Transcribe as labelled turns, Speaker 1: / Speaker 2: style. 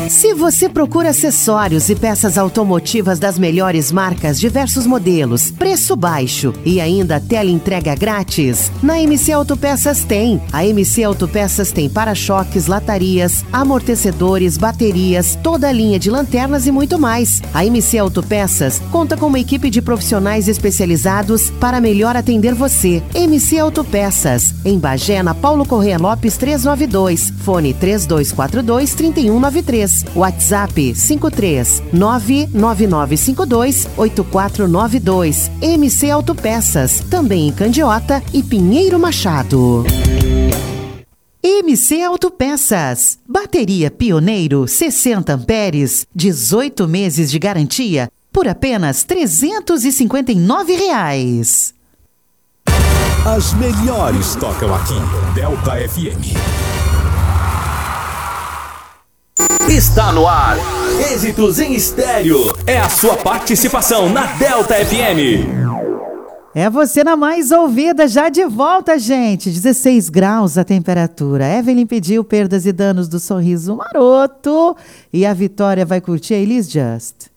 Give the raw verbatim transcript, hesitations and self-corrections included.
Speaker 1: Se você procura acessórios e peças automotivas das melhores marcas, diversos modelos, preço baixo e ainda tela entrega grátis, na M C Autopeças tem. A M C Autopeças tem para-choques, latarias, amortecedores, baterias, toda a linha de lanternas e muito mais. A M C Autopeças conta com uma equipe de profissionais especializados para melhor atender você. M C Autopeças, em Bagé, na Paulo Corrêa Lopes trezentos e noventa e dois, fone três dois quatro dois, três um nove três, WhatsApp cinco três nove nove nove cinco dois oito quatro nove dois. M C Autopeças, também em Candiota e Pinheiro Machado. M C Autopeças, bateria Pioneiro sessenta amperes, dezoito meses de garantia por apenas trezentos e cinquenta e nove reais.
Speaker 2: As melhores tocam aqui, Delta F M. Está no ar, Êxitos em Estéreo. É a sua participação na Delta F M.
Speaker 3: É você na mais ouvida, já de volta, gente. dezesseis graus a temperatura. Evelyn pediu perdas e danos do sorriso maroto. E a Vitória vai curtir a Elis Just.